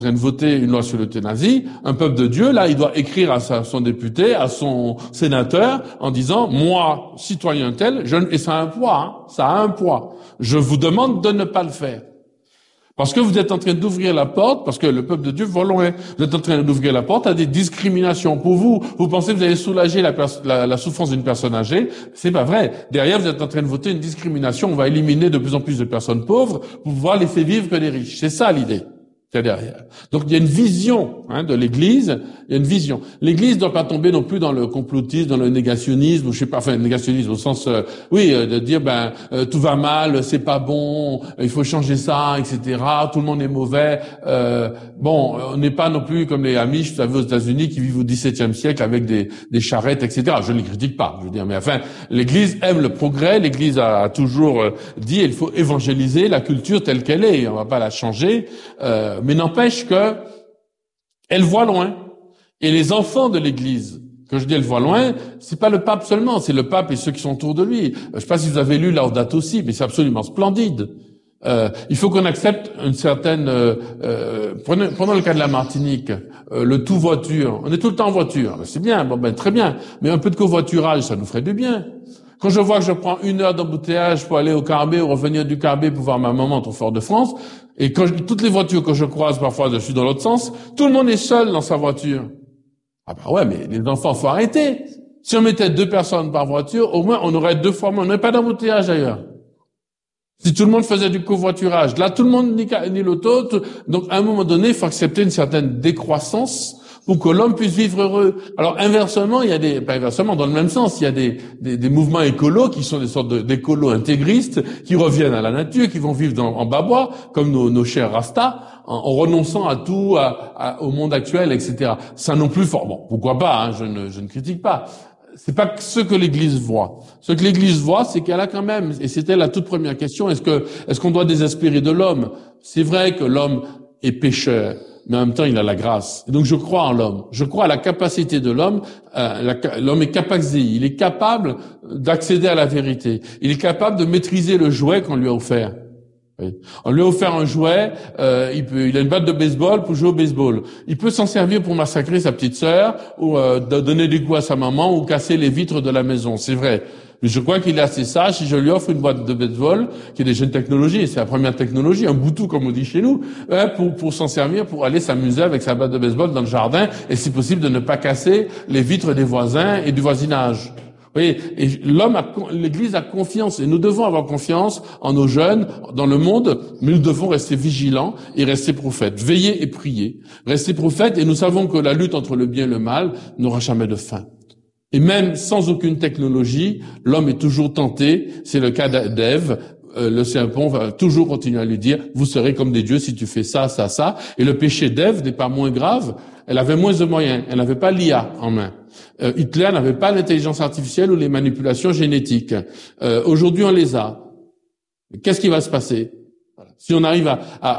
en train de voter une loi sur l'euthanasie, un peuple de Dieu, là, il doit écrire à son député, à son sénateur, en disant, moi, citoyen tel, et ça a un poids, hein, ça a un poids. Je vous demande de ne pas le faire. Parce que vous êtes en train d'ouvrir la porte, parce que le peuple de Dieu va loin. Vous êtes en train d'ouvrir la porte à des discriminations. Pour vous, vous pensez que vous allez soulager la souffrance d'une personne âgée. C'est pas vrai. Derrière, vous êtes en train de voter une discrimination. On va éliminer de plus en plus de personnes pauvres pour pouvoir laisser vivre que les riches. C'est ça l'idée. C'est derrière. Donc il y a une vision de l'Église, il y a une vision. L'Église ne doit pas tomber non plus dans le complotisme, dans le négationnisme, ou je sais pas, enfin négationnisme au sens, de dire tout va mal, c'est pas bon, il faut changer ça, etc. Tout le monde est mauvais. On n'est pas non plus comme les Amish, vous savez, aux États-Unis, qui vivent au XVIIe siècle avec des charrettes, etc. Je ne les critique pas, je veux dire, mais enfin, l'Église aime le progrès. L'Église a toujours dit, il faut évangéliser la culture telle qu'elle est, on va pas la changer. Mais n'empêche que elle voit loin. Et les enfants de l'Église, quand je dis elle voit loin, c'est pas le pape seulement, c'est le pape et ceux qui sont autour de lui. Je sais pas si vous avez lu Laudato Si, mais c'est absolument splendide. Il faut qu'on accepte une certaine... prenons le cas de la Martinique, le tout voiture. On est tout le temps en voiture, c'est bien, très bien. Mais un peu de covoiturage, ça nous ferait du bien. Quand je vois que je prends 1 heure d'embouteillage pour aller au Carbet ou revenir du Carbet pour voir ma maman au Fort-de-France, et toutes les voitures que je croise parfois, je suis dans l'autre sens, tout le monde est seul dans sa voiture. Ah ouais, mais les enfants, faut arrêter. Si on mettait 2 personnes par voiture, au moins on aurait 2 fois moins, on n'aurait pas d'embouteillage ailleurs. Si tout le monde faisait du covoiturage, là tout le monde ni l'auto, donc à un moment donné, il faut accepter une certaine décroissance pour que l'homme puisse vivre heureux. Alors inversement, il y a pas inversement, dans le même sens, il y a des mouvements écolos qui sont des sortes d'écolos intégristes qui reviennent à la nature, qui vont vivre en bas-bois, comme nos chers Rastas, en renonçant à tout, au monde actuel, etc. Ça non plus fort. Bon, pourquoi pas, je ne critique pas. C'est pas ce que l'Église voit. Ce que l'Église voit, c'est qu'elle a quand même, et c'était la toute première question, est-ce qu'on doit désespérer de l'homme? C'est vrai que l'homme est pécheur, mais en même temps, il a la grâce. Et donc, je crois en l'homme. Je crois à la capacité de l'homme. L'homme est capaxé. Il est capable d'accéder à la vérité. Il est capable de maîtriser le jouet qu'on lui a offert. Oui. On lui a offert un jouet, il a une batte de baseball pour jouer au baseball. Il peut s'en servir pour massacrer sa petite sœur, ou donner des coups à sa maman, ou casser les vitres de la maison. C'est vrai. Mais je crois qu'il est assez sage si je lui offre une boîte de baseball, qui est des jeunes technologies, et c'est la première technologie, un boutou comme on dit chez nous, pour s'en servir, pour aller s'amuser avec sa batte de baseball dans le jardin, et si possible de ne pas casser les vitres des voisins et du voisinage. Vous voyez, et l'Église a confiance, et nous devons avoir confiance en nos jeunes, dans le monde, mais nous devons rester vigilants et rester prophètes, veiller et prier, rester prophètes, et nous savons que la lutte entre le bien et le mal n'aura jamais de fin. Et même sans aucune technologie, l'homme est toujours tenté, c'est le cas d'Ève, le serpent va toujours continuer à lui dire, vous serez comme des dieux si tu fais ça, ça, ça, et le péché d'Ève n'est pas moins grave, elle avait moins de moyens, elle n'avait pas l'IA en main. Hitler n'avait pas l'intelligence artificielle ou les manipulations génétiques. Aujourd'hui, on les a. Qu'est-ce qui va se passer? Si on arrive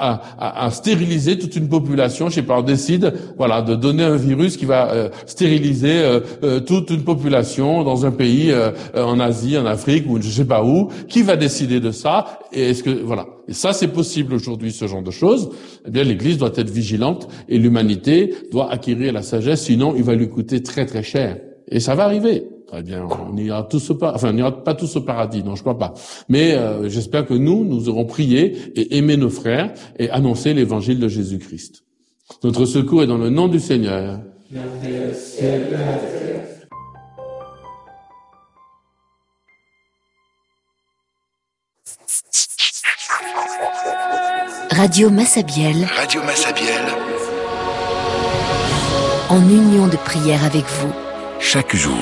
à stériliser toute une population, je sais pas, on décide, de donner un virus qui va stériliser toute une population dans un pays en Asie, en Afrique ou je sais pas où, qui va décider de ça? Et et ça c'est possible aujourd'hui, ce genre de choses. Eh bien, l'Église doit être vigilante et l'humanité doit acquérir la sagesse, sinon il va lui coûter très très cher. Et ça va arriver. Eh bien, on n'ira pas tous au paradis, non, je crois pas. Mais j'espère que nous aurons prié et aimé nos frères et annoncé l'évangile de Jésus-Christ. Notre secours est dans le nom du Seigneur. Radio Massabielle. Radio Massabielle. En union de prière avec vous. Chaque jour.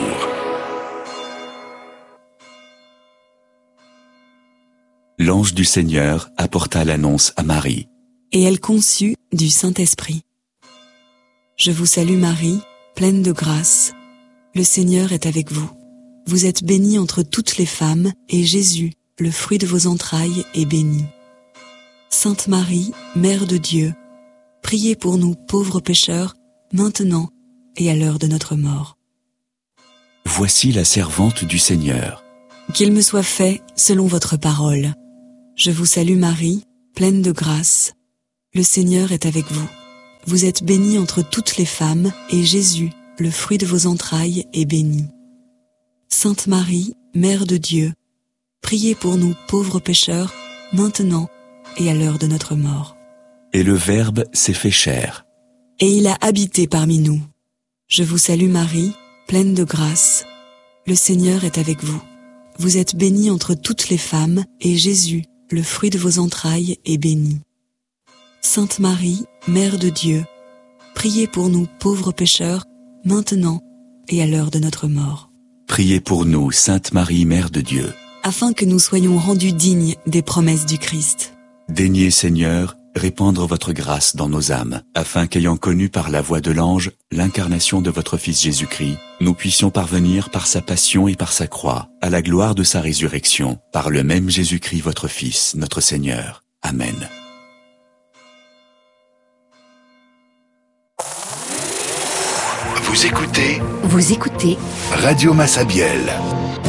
L'ange du Seigneur apporta l'annonce à Marie. Et elle conçut du Saint-Esprit. Je vous salue Marie, pleine de grâce. Le Seigneur est avec vous. Vous êtes bénie entre toutes les femmes, et Jésus, le fruit de vos entrailles, est béni. Sainte Marie, Mère de Dieu, priez pour nous pauvres pécheurs, maintenant et à l'heure de notre mort. Voici la servante du Seigneur. Qu'il me soit fait selon votre parole. Je vous salue Marie, pleine de grâce. Le Seigneur est avec vous. Vous êtes bénie entre toutes les femmes, et Jésus, le fruit de vos entrailles, est béni. Sainte Marie, Mère de Dieu, priez pour nous pauvres pécheurs, maintenant et à l'heure de notre mort. Et le Verbe s'est fait chair. Et il a habité parmi nous. Je vous salue Marie, pleine de grâce. Le Seigneur est avec vous. Vous êtes bénie entre toutes les femmes, et Jésus, le fruit de vos entrailles, est béni. Sainte Marie, Mère de Dieu, priez pour nous pauvres pécheurs, maintenant et à l'heure de notre mort. Priez pour nous, Sainte Marie, Mère de Dieu. Afin que nous soyons rendus dignes des promesses du Christ. Daignez, Seigneur, répandre votre grâce dans nos âmes, afin qu'ayant connu par la voix de l'ange l'incarnation de votre Fils Jésus-Christ, nous puissions parvenir par sa passion et par sa croix, à la gloire de sa résurrection, par le même Jésus-Christ votre Fils, notre Seigneur. Amen. Vous écoutez Vous écoutez Radio Massabielle.